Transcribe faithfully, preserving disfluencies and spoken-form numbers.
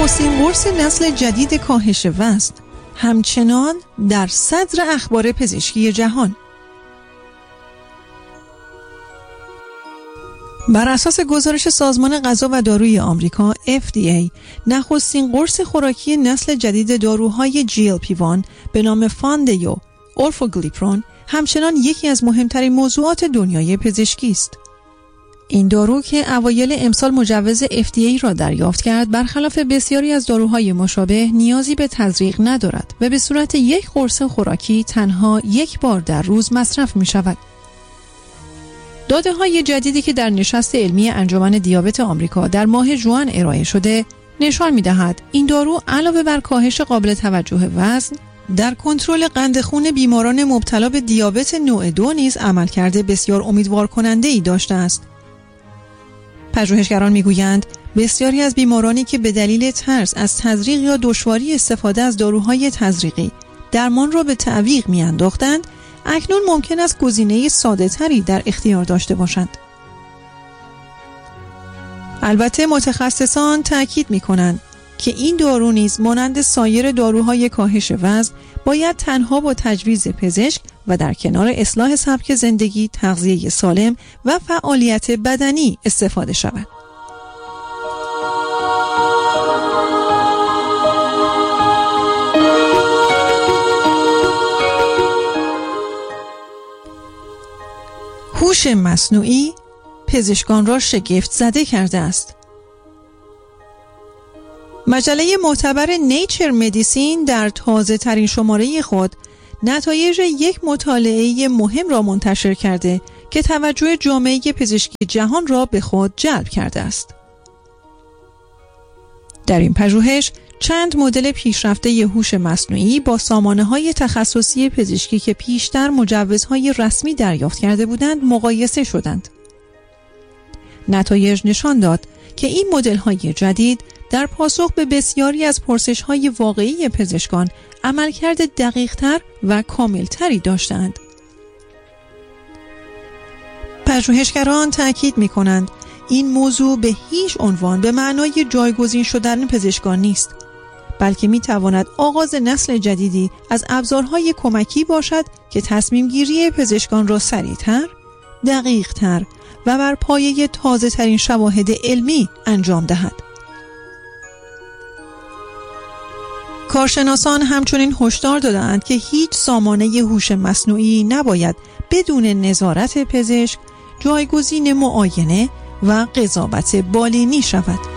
نخستین قرص نسل جدید کاهش وزن همچنان در صدر اخبار پزشکی جهان. بر اساس گزارش سازمان غذا و داروی آمریکا اف دی ای، نخستین قرص خوراکی نسل جدید داروهای جی ال پی وان به نام فاندیو اورفوگلیپرون همچنان یکی از مهمترین موضوعات دنیای پزشکی است. این دارو که اوایل امسال مجوز اف دی ای را دریافت کرد، برخلاف بسیاری از داروهای مشابه نیازی به تزریق ندارد و به صورت یک قرص خوراکی تنها یک بار در روز مصرف می شود. داده‌های جدیدی که در نشست علمی انجمن دیابت آمریکا در ماه ژوئن ارائه شده نشان می‌دهد این دارو علاوه بر کاهش قابل توجه وزن، در کنترل قند خون بیماران مبتلا به دیابت نوع دو نیز عملکرد بسیار امیدوار کننده‌ای داشته است. پژوهشگران می‌گویند بسیاری از بیمارانی که به دلیل ترس از تزریق یا دشواری استفاده از داروهای تزریقی درمان را به تعویق می‌انداختند، اکنون ممکن است گزینه ساده‌تری در اختیار داشته باشند. البته متخصصان تأکید می‌کنند که این دارو نیز مانند سایر داروهای کاهش وزن باید تنها با تجویز پزشک و در کنار اصلاح سبک زندگی، تغذیه سالم و فعالیت بدنی استفاده شود. هوش مصنوعی پزشکان را شگفت زده کرده است. مجله معتبر نیچر مدیسین در تازه ترین شماره خود نتایج یک مطالعه مهم را منتشر کرده که توجه جامعه پزشکی جهان را به خود جلب کرده است. در این پژوهش چند مدل پیشرفته هوش مصنوعی با سامانه‌های تخصصی پزشکی که پیشتر مجوزهای رسمی دریافت کرده بودند مقایسه شدند. نتایج نشان داد که این مدل‌های جدید در پاسخ به بسیاری از پرسش‌های واقعی پزشکان عملکرد دقیق‌تر و کاملتری داشتند. پژوهشگران تأکید می‌کنند این موضوع به هیچ عنوان به معنای جایگزین شدن پزشکان نیست، بلکه می‌تواند آغاز نسل جدیدی از ابزارهای کمکی باشد که تصمیم گیری پزشکان را سریع‌تر، دقیق‌تر و بر پایه تازه‌ترین شواهد علمی انجام دهد. کارشناسان همچنین هشدار دادند که هیچ سامانه هوش مصنوعی نباید بدون نظارت پزشک جایگزین معاینه و قضاوت بالینی شود.